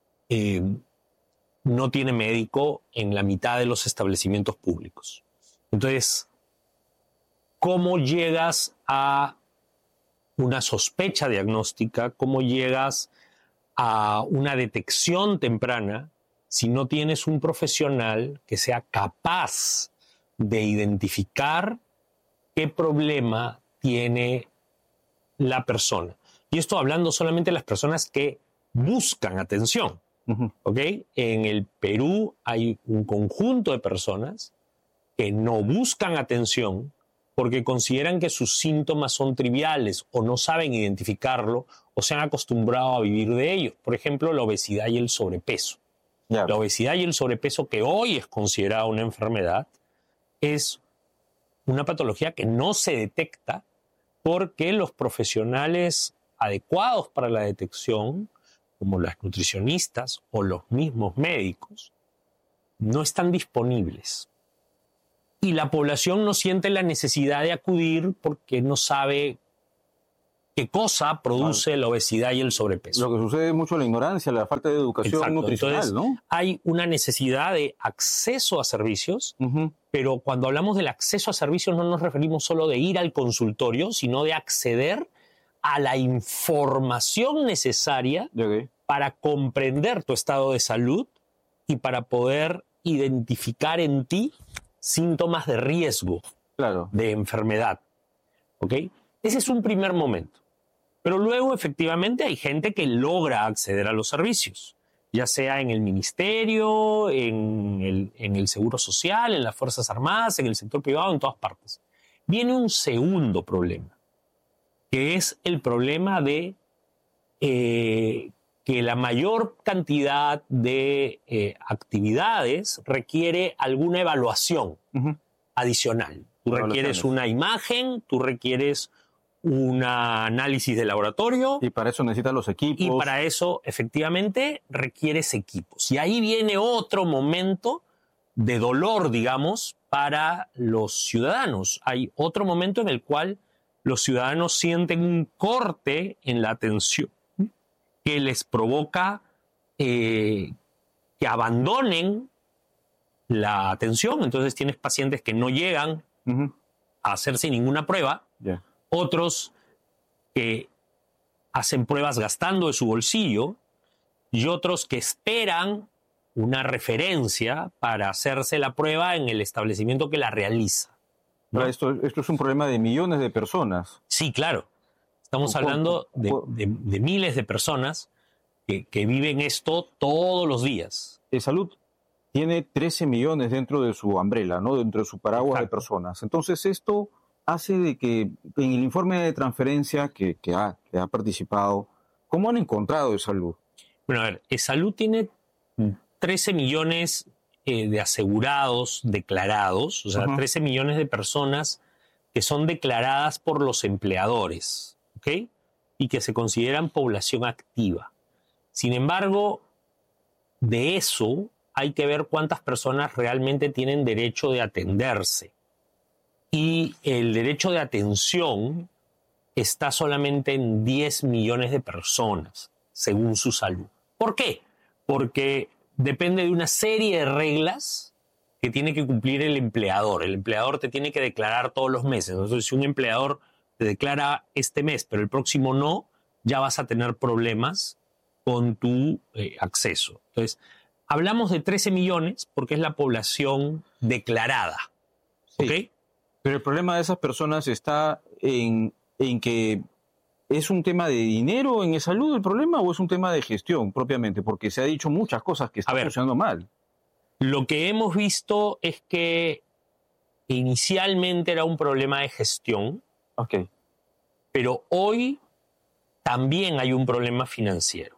no tiene médico en la mitad de los establecimientos públicos. Entonces, ¿cómo llegas a una sospecha diagnóstica? ¿Cómo llegas a una detección temprana si no tienes un profesional que sea capaz de identificar qué problema tiene la persona? Y esto hablando solamente de las personas que buscan atención. Uh-huh. ¿Ok? En el Perú hay un conjunto de personas que no buscan atención porque consideran que sus síntomas son triviales o no saben identificarlo o se han acostumbrado a vivir de ellos. Por ejemplo, la obesidad y el sobrepeso. La obesidad y el sobrepeso, que hoy es considerada una enfermedad, es una patología que no se detecta porque los profesionales adecuados para la detección, como las nutricionistas o los mismos médicos, no están disponibles. Y la población no siente la necesidad de acudir porque no sabe qué cosa produce la obesidad y el sobrepeso. Lo que sucede es mucho la ignorancia, la falta de educación nutricional, entonces, ¿no? Hay una necesidad de acceso a servicios, pero cuando hablamos del acceso a servicios no nos referimos solo de ir al consultorio, sino de acceder a la información necesaria para comprender tu estado de salud y para poder identificar en ti síntomas de riesgo de enfermedad. ¿Ok? Ese es un primer momento. Pero luego, efectivamente, hay gente que logra acceder a los servicios, ya sea en el ministerio, en el Seguro Social, en las Fuerzas Armadas, en el sector privado, en todas partes. Viene un segundo problema, que es el problema de que la mayor cantidad de actividades requiere alguna evaluación adicional. Tú requieres una imagen, tú requieres un análisis de laboratorio. Y para eso necesitas los equipos. Y para eso, efectivamente, requieres equipos. Y ahí viene otro momento de dolor, digamos, para los ciudadanos. Hay otro momento en el cual los ciudadanos sienten un corte en la atención que les provoca que abandonen la atención. Entonces tienes pacientes que no llegan a hacerse ninguna prueba. Otros que hacen pruebas gastando de su bolsillo y otros que esperan una referencia para hacerse la prueba en el establecimiento que la realiza, ¿no? Esto es un problema de millones de personas. Sí, claro. Estamos hablando de miles de personas que viven esto todos los días. Salud tiene 13 millones dentro de su umbrella, ¿no? Dentro de su paraguas de personas. Entonces esto hace de que en el informe de transferencia que ha participado, ¿cómo han encontrado eSalud? Bueno, a ver, eSalud tiene 13 millones de asegurados declarados, o sea, 13 millones de personas que son declaradas por los empleadores, ¿ok? Y que se consideran población activa. Sin embargo, de eso hay que ver cuántas personas realmente tienen derecho de atenderse. Y el derecho de atención está solamente en 10 millones de personas, según su salud. ¿Por qué? Porque depende de una serie de reglas que tiene que cumplir el empleador. El empleador te tiene que declarar todos los meses. Entonces, si un empleador te declara este mes, pero el próximo no, ya vas a tener problemas con tu acceso. Entonces, hablamos de 13 millones porque es la población declarada. Sí. ¿Ok? Pero el problema de esas personas está en que ¿es un tema de dinero en eSalud el problema o es un tema de gestión propiamente? Porque se ha dicho muchas cosas que están funcionando mal. Lo que hemos visto es que inicialmente era un problema de gestión, pero hoy también hay un problema financiero.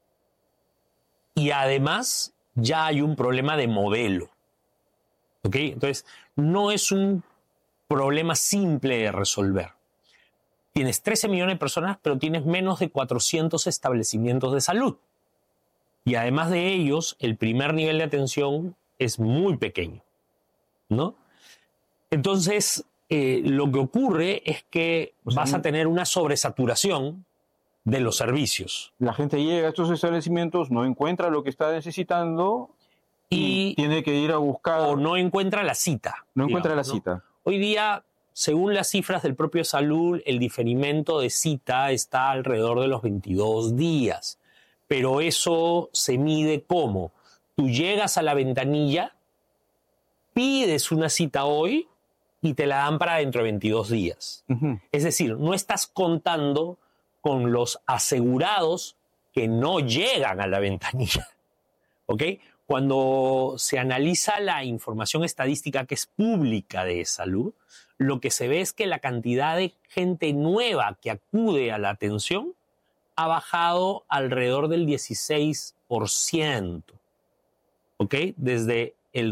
Y además ya hay un problema de modelo. ¿Ok? Entonces, no es un problema simple de resolver. Tienes 13 millones de personas, pero tienes menos de 400 establecimientos de salud. Y además de ellos, el primer nivel de atención es muy pequeño, ¿no? Entonces, lo que ocurre es que vas a tener una sobresaturación de los servicios. La gente llega a estos establecimientos, no encuentra lo que está necesitando y tiene que ir a buscar... O no encuentra la cita. No encuentra la cita. Hoy día, según las cifras del propio Salud, el diferimiento de cita está alrededor de los 22 días. Pero eso se mide ¿cómo? Tú llegas a la ventanilla, pides una cita hoy y te la dan para dentro de 22 días. Es decir, no estás contando con los asegurados que no llegan a la ventanilla. ¿Ok? Cuando se analiza la información estadística que es pública de salud, lo que se ve es que la cantidad de gente nueva que acude a la atención ha bajado alrededor del 16%. ¿Ok? Desde el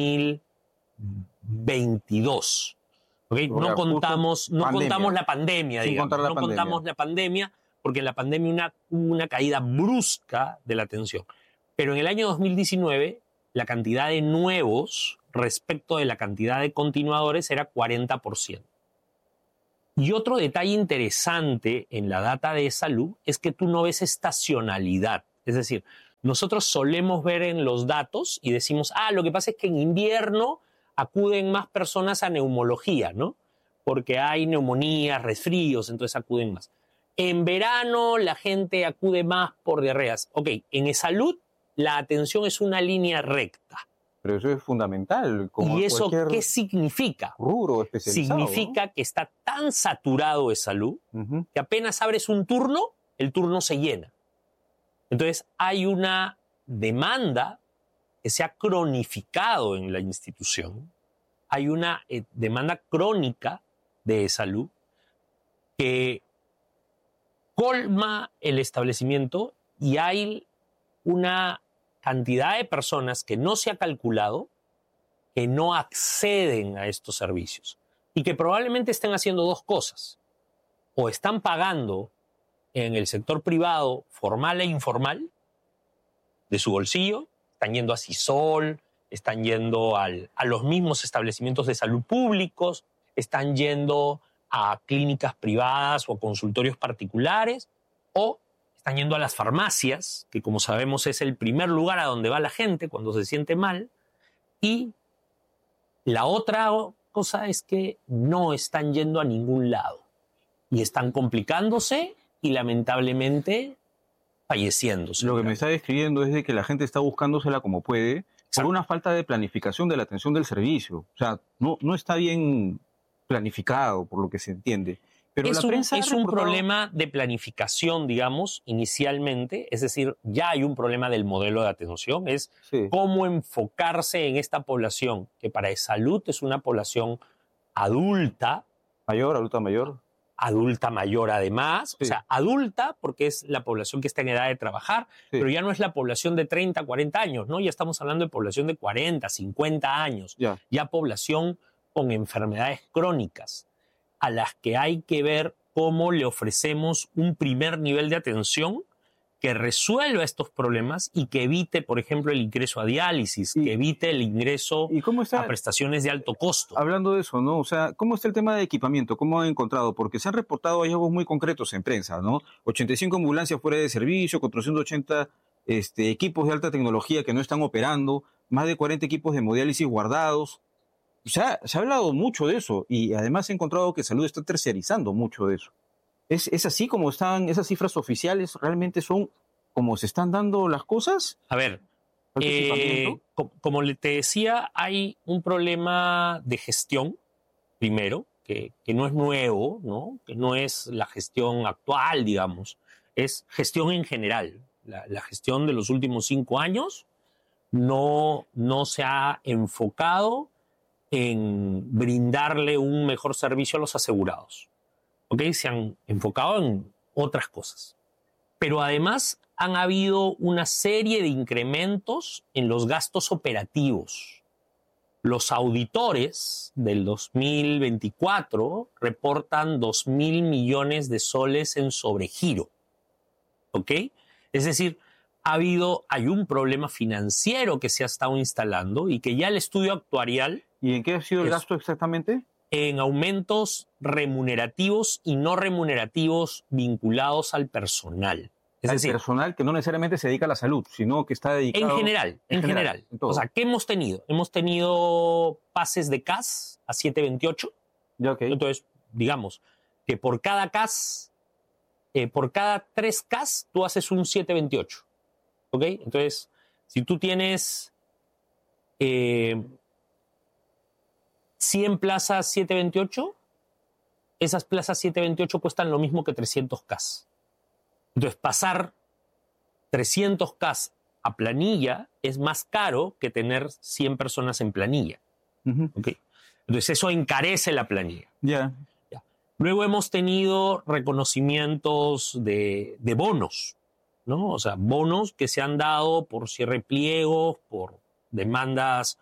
2022. ¿Okay? No contamos la pandemia, digamos. No contamos la pandemia, porque en la pandemia hubo una caída brusca de la atención. Pero en el año 2019, la cantidad de nuevos respecto de la cantidad de continuadores era 40%. Y otro detalle interesante en la data de salud es que tú no ves estacionalidad. Es decir, nosotros solemos ver en los datos y decimos, lo que pasa es que en invierno acuden más personas a neumología, ¿no? Porque hay neumonías, resfríos, entonces acuden más. En verano la gente acude más por diarreas. Ok, en salud la atención es una línea recta. Pero eso es fundamental. ¿Y eso qué significa? Rubro especializado. Significa, ¿no?, que está tan saturado de salud que apenas abres un turno, el turno se llena. Entonces hay una demanda que se ha cronificado en la institución. Hay una demanda crónica de salud que colma el establecimiento y hay una cantidad de personas que no se ha calculado que no acceden a estos servicios y que probablemente estén haciendo dos cosas. O están pagando en el sector privado formal e informal de su bolsillo, están yendo a Sisol, están yendo a los mismos establecimientos de salud públicos, están yendo a clínicas privadas o a consultorios particulares, o están yendo a las farmacias, que como sabemos es el primer lugar a donde va la gente cuando se siente mal. Y la otra cosa es que no están yendo a ningún lado y están complicándose y lamentablemente falleciéndose. Lo que me está describiendo es de que la gente está buscándosela como puede. Exacto. Por una falta de planificación de la atención del servicio. O sea, no está bien planificado, por lo que se entiende. Pero es un problema de planificación, digamos, inicialmente. Es decir, ya hay un problema del modelo de atención. Es cómo enfocarse en esta población, que para salud es una población adulta. Adulta mayor. Adulta mayor además. O sea, adulta porque es la población que está en edad de trabajar, pero ya no es la población de 30, 40 años, ¿no? Ya estamos hablando de población de 40, 50 años. Ya población con enfermedades crónicas, a las que hay que ver cómo le ofrecemos un primer nivel de atención que resuelva estos problemas y que evite, por ejemplo, el ingreso a diálisis, que evite el ingreso a prestaciones de alto costo. Hablando de eso, ¿no? O sea, ¿cómo está el tema de equipamiento? ¿Cómo han encontrado? Porque se han reportado hallazgos muy concretos en prensa, ¿no? 85 ambulancias fuera de servicio, 480 equipos de alta tecnología que no están operando, más de 40 equipos de hemodiálisis guardados. O sea, se ha hablado mucho de eso y además he encontrado que Salud está terciarizando mucho de eso. ¿Es así como están esas cifras oficiales? ¿Realmente son como se están dando las cosas? A ver, como te decía, hay un problema de gestión, primero, que no es nuevo, ¿no? Que no es la gestión actual, digamos. Es gestión en general. La gestión de los últimos 5 años no se ha enfocado en brindarle un mejor servicio a los asegurados. ¿Okay? Se han enfocado en otras cosas. Pero además han habido una serie de incrementos en los gastos operativos. Los auditores del 2024 reportan 2.000 millones de soles en sobregiro. ¿Ok? Es decir, hay un problema financiero que se ha estado instalando y que ya el estudio actuarial... ¿Y en qué ha sido el gasto exactamente? En aumentos remunerativos y no remunerativos vinculados al personal. Es decir, personal que no necesariamente se dedica a la salud, sino que está dedicado... En general. O sea, ¿qué hemos tenido? Hemos tenido pases de CAS a 728. Okay. Entonces, digamos que por cada 3 CAS, tú haces un 728. ¿Ok? Entonces, si tú tienes 100 plazas 728, esas plazas 728 cuestan lo mismo que 300 CAS. Entonces, pasar 300 CAS a planilla es más caro que tener 100 personas en planilla. ¿Okay? Entonces eso encarece la planilla. Ya. Luego hemos tenido reconocimientos de bonos, ¿no? O sea, bonos que se han dado por cierre de pliegos, por demandas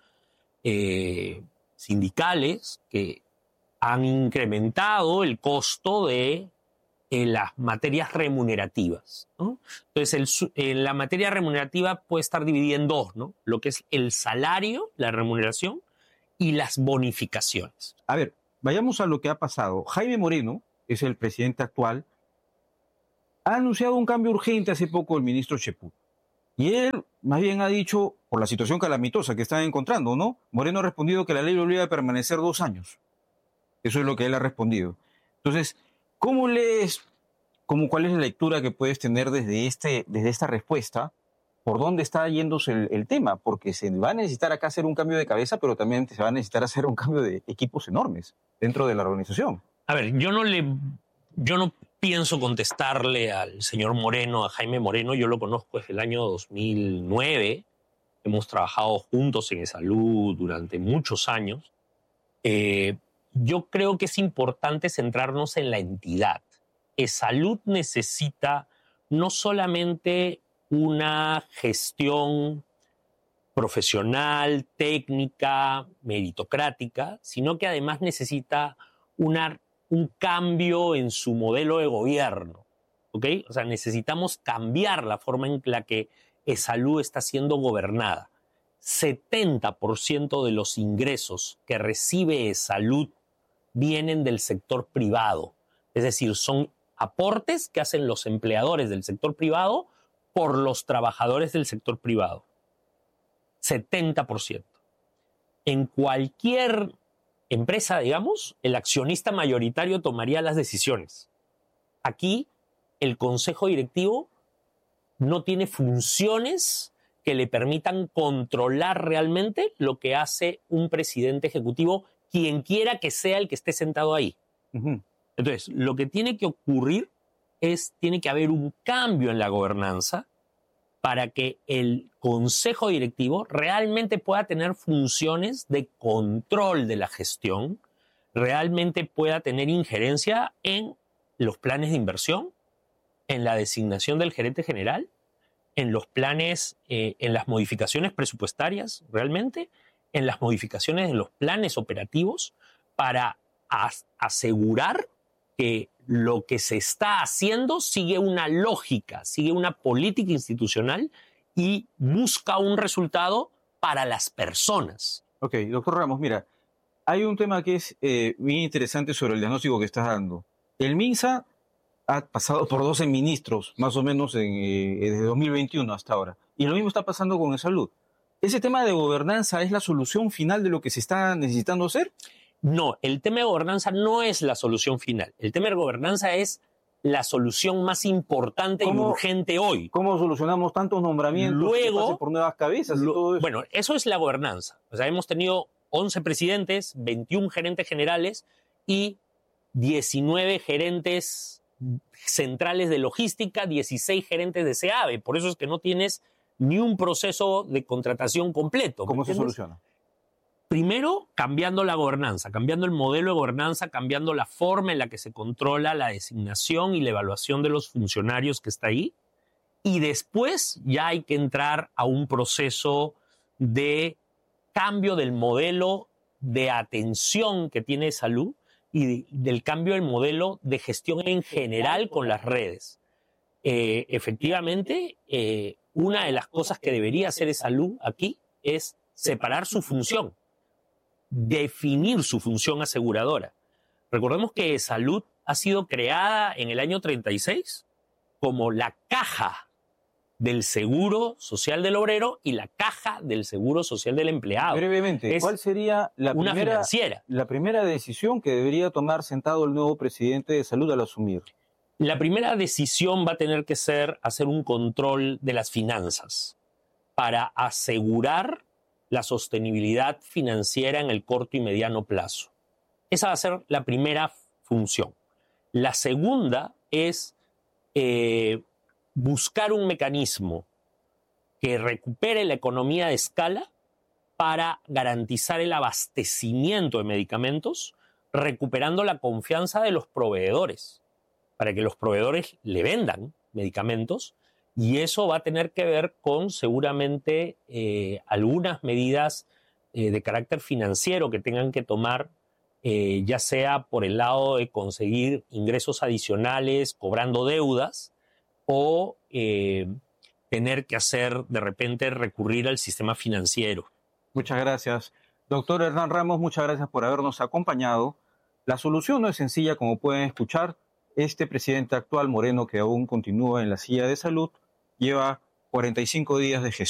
sindicales que han incrementado el costo de las materias remunerativas, ¿no? Entonces, la materia remunerativa puede estar dividida en dos, ¿no? Lo que es el salario, la remuneración, y las bonificaciones. A ver, vayamos a lo que ha pasado. Jaime Moreno, es el presidente actual, ha anunciado un cambio urgente hace poco el ministro Cheput. Y él más bien ha dicho, por la situación calamitosa que están encontrando, ¿no? Moreno ha respondido que la ley lo obliga a permanecer 2 años. Eso es lo que él ha respondido. Entonces, ¿cómo lees, cuál es la lectura que puedes tener desde esta respuesta? ¿Por dónde está yéndose el tema? Porque se va a necesitar acá hacer un cambio de cabeza, pero también se va a necesitar hacer un cambio de equipos enormes dentro de la organización. A ver, yo no pienso contestarle al señor Moreno, a Jaime Moreno. Yo lo conozco desde el año 2009. Hemos trabajado juntos en salud durante muchos años. Yo creo que es importante centrarnos en la entidad. Salud necesita no solamente una gestión profesional, técnica, meritocrática, sino que además necesita un cambio en su modelo de gobierno, ¿ok? O sea, necesitamos cambiar la forma en la que salud está siendo gobernada. 70% de los ingresos que recibe salud vienen del sector privado. Es decir, son aportes que hacen los empleadores del sector privado por los trabajadores del sector privado. 70%. En cualquier empresa, digamos, el accionista mayoritario tomaría las decisiones. Aquí, el consejo directivo no tiene funciones que le permitan controlar realmente lo que hace un presidente ejecutivo, quien quiera que sea el que esté sentado ahí. Entonces, lo que tiene que ocurrir tiene que haber un cambio en la gobernanza para que el consejo directivo realmente pueda tener funciones de control de la gestión, realmente pueda tener injerencia en los planes de inversión, en la designación del gerente general, en los planes, en las modificaciones presupuestarias, realmente, en las modificaciones de los planes operativos, para asegurar que lo que se está haciendo sigue una lógica, sigue una política institucional y busca un resultado para las personas. Ok, doctor Ramos, mira, hay un tema que es bien interesante sobre el diagnóstico que estás dando. El MINSA ha pasado por 12 ministros, más o menos, desde 2021 hasta ahora. Y lo mismo está pasando con el salud. ¿Ese tema de gobernanza es la solución final de lo que se está necesitando hacer? No, el tema de gobernanza no es la solución final. El tema de gobernanza es la solución más importante y urgente hoy. ¿Cómo solucionamos tantos nombramientos luego, que pasen por nuevas cabezas y todo eso? Bueno, eso es la gobernanza. O sea, hemos tenido 11 presidentes, 21 gerentes generales y 19 gerentes centrales de logística, 16 gerentes de SEAVE. Por eso es que no tienes ni un proceso de contratación completo. ¿Cómo se soluciona? Primero, cambiando la gobernanza, cambiando el modelo de gobernanza, cambiando la forma en la que se controla la designación y la evaluación de los funcionarios que está ahí. Y después ya hay que entrar a un proceso de cambio del modelo de atención que tiene salud y del cambio del modelo de gestión en general con las redes. Efectivamente, una de las cosas que debería hacer salud aquí es separar su función, definir su función aseguradora. Recordemos que salud ha sido creada en el año 36 como la caja del Seguro Social del Obrero y la caja del Seguro Social del Empleado. Brevemente, ¿cuál sería la primera decisión que debería tomar sentado el nuevo presidente de salud al asumir? La primera decisión va a tener que ser hacer un control de las finanzas para asegurar la sostenibilidad financiera en el corto y mediano plazo. Esa va a ser la primera función. La segunda es buscar un mecanismo que recupere la economía de escala para garantizar el abastecimiento de medicamentos, recuperando la confianza de los proveedores, para que los proveedores le vendan medicamentos, y eso va a tener que ver con seguramente algunas medidas de carácter financiero que tengan que tomar, ya sea por el lado de conseguir ingresos adicionales cobrando deudas o tener que hacer de repente recurrir al sistema financiero. Muchas gracias. Doctor Hernán Ramos, muchas gracias por habernos acompañado. La solución no es sencilla, como pueden escuchar. Este presidente actual, Moreno, que aún continúa en la silla de salud, lleva 45 días de gestión.